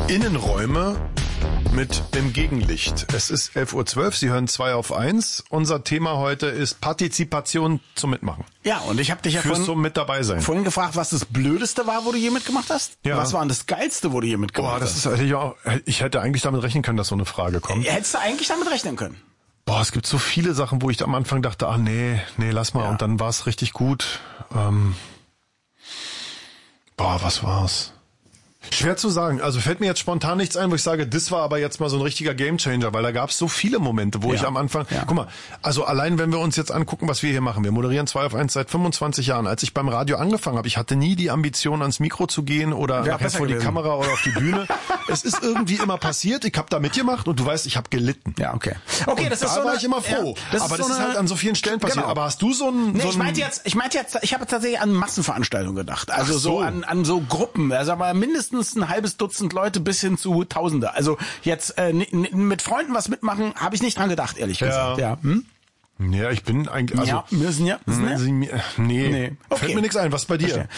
Innenräume mit dem Gegenlicht. Es ist 11:12 Uhr, Sie hören 2 auf 1. Unser Thema heute ist Partizipation zum Mitmachen. Ja, und ich habe dich ja zum mit dabei sein. vorhin gefragt, was das Blödeste war, wo du je mitgemacht hast. Ja. Was war denn das Geilste, wo du je mitgemacht Das hast? ist eigentlich auch, ich hätte eigentlich damit rechnen können, dass so eine Frage kommt. Hättest du eigentlich damit rechnen können? Es gibt so viele Sachen, wo ich am Anfang dachte, nee, lass mal. Ja. Und dann war es richtig gut. Was war's? Schwer zu sagen. Also fällt mir jetzt spontan nichts ein, wo ich sage, das war aber jetzt mal so ein richtiger Gamechanger, weil da gab es so viele Momente, wo ich am Anfang, guck mal, also allein wenn wir uns jetzt angucken, was wir hier machen, wir moderieren 2 auf 1 seit 25 Jahren. Als ich beim Radio angefangen habe, ich hatte nie die Ambition, ans Mikro zu gehen oder nachher vor die Kamera oder auf die Bühne. Es ist irgendwie immer passiert, ich habe da mitgemacht und du weißt, ich habe gelitten. Ja, okay. Okay, und das da ist so war ich immer froh. Ja, aber das ist halt an so vielen Stellen passiert. Genau. Aber hast du so ein... Nee, ich meinte jetzt, ich habe tatsächlich an Massenveranstaltungen gedacht. Also so an so Gruppen. Also aber mindestens ein halbes Dutzend Leute bis hin zu Tausende. Also jetzt mit Freunden was mitmachen, habe ich nicht dran gedacht, ehrlich gesagt. Ja. Ja, ich bin eigentlich... Also, müssen. Nee. Okay. Fällt mir nichts ein. Was bei dir?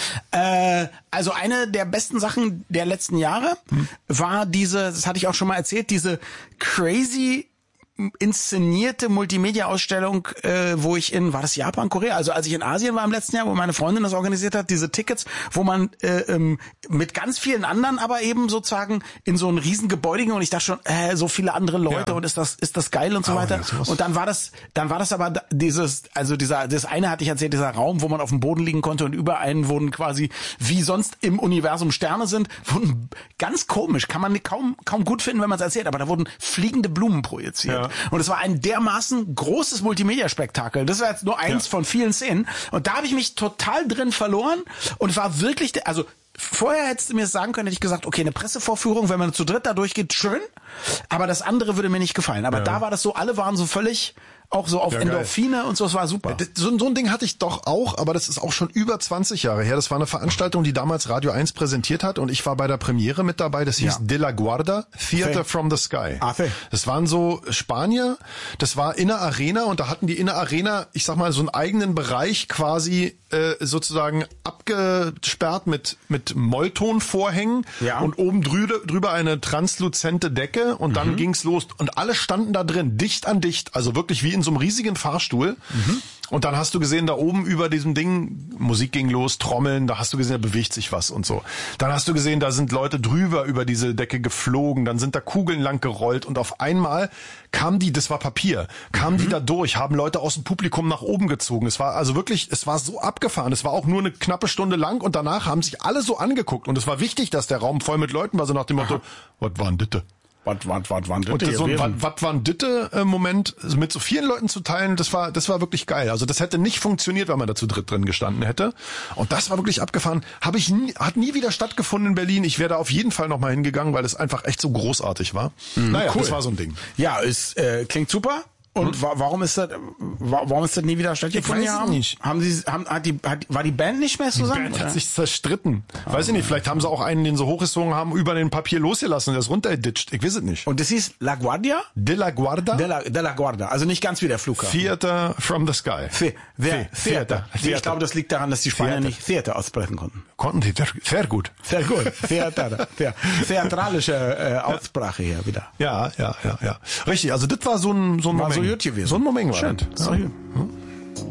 Also eine der besten Sachen der letzten Jahre war das hatte ich auch schon mal erzählt, diese crazy inszenierte Multimedia-Ausstellung, wo ich war das Japan, Korea? Also als ich in Asien war im letzten Jahr, wo meine Freundin das organisiert hat, diese Tickets, wo man mit ganz vielen anderen, aber eben sozusagen in so ein riesen Gebäude und ich dachte schon, so viele andere Leute und ist das geil und so weiter. Ja, und dann war das aber das eine hatte ich erzählt, dieser Raum, wo man auf dem Boden liegen konnte und über einen wurden quasi, wie sonst im Universum Sterne sind, wurden ganz komisch, kann man kaum gut finden, wenn man es erzählt, aber da wurden fliegende Blumen projiziert. Ja. Und es war ein dermaßen großes Multimedia-Spektakel. Das war jetzt nur eins von vielen Szenen. Und da habe ich mich total drin verloren. Und es war wirklich, vorher hättest du mir das sagen können, hätte ich gesagt, okay, eine Pressevorführung, wenn man zu dritt da durchgeht, schön. Aber das andere würde mir nicht gefallen. Aber da war das so, alle waren so völlig auch so auf Endorphine geil. Und so, es war super. So ein Ding hatte ich doch auch, aber das ist auch schon über 20 Jahre her. Das war eine Veranstaltung, die damals Radio 1 präsentiert hat und ich war bei der Premiere mit dabei. Das hieß De La Guarda, Theater from the Sky. Das waren so Spanier, das war in der Arena und da hatten die in der Arena, ich sag mal, so einen eigenen Bereich quasi sozusagen abgesperrt mit Molltonvorhängen und oben drüber eine transluzente Decke und dann ging's los und alle standen da drin, dicht an dicht, also wirklich wie in so einem riesigen Fahrstuhl. Und dann hast du gesehen, da oben über diesem Ding, Musik ging los, Trommeln, da hast du gesehen, da bewegt sich was und so. Dann hast du gesehen, da sind Leute drüber über diese Decke geflogen, dann sind da Kugeln lang gerollt und auf einmal das war Papier, kamen die da durch, haben Leute aus dem Publikum nach oben gezogen. Es war also wirklich, es war so abgefahren. Es war auch nur eine knappe Stunde lang und danach haben sich alle so angeguckt und es war wichtig, dass der Raum voll mit Leuten war, so nach dem Motto, was war denn das? Was waren und so ein was waren Ditte Moment mit so vielen Leuten zu teilen, das war wirklich geil. Also das hätte nicht funktioniert, wenn man da zu dritt drin gestanden hätte. Und das war wirklich abgefahren. Hat nie wieder stattgefunden in Berlin. Ich wäre da auf jeden Fall nochmal hingegangen, weil es einfach echt so großartig war. Naja, cool. Das war so ein Ding. Ja, es klingt super. Und warum ist das nie wieder stattgefunden? Ich weiß es nicht. War die Band nicht mehr zusammen? Die Band hat sich zerstritten. Weiß ich nicht, vielleicht haben sie auch einen, den sie hochgezogen haben, über den Papier losgelassen und der ist runtergeditscht. Ich weiß es nicht. Und das hieß La Guardia? De La Guarda? De La Guarda, also nicht ganz wie der Flughafen. Theater from the Sky. Theater. Ich glaube, das liegt daran, dass die Spanier nicht Theater aussprechen konnten. Konnten die? Sehr gut. Sehr gut. Theatralische Aussprache hier wieder. Ja. Richtig, also das war so ein Moment. So gut gewesen. So ein Moment war schön. das. Ja.